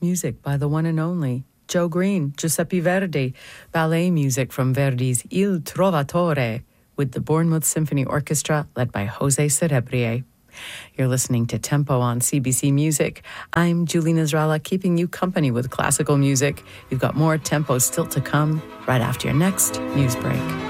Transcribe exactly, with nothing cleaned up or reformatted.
music by the one and only Joe Green, Giuseppe Verdi, ballet music from Verdi's Il Trovatore with the Bournemouth Symphony Orchestra led by Jose Cerebrie. You're listening to Tempo on C B C Music. I'm Julie Nasrallah, keeping you company with classical music. You've got more Tempo still to come right after your next news break.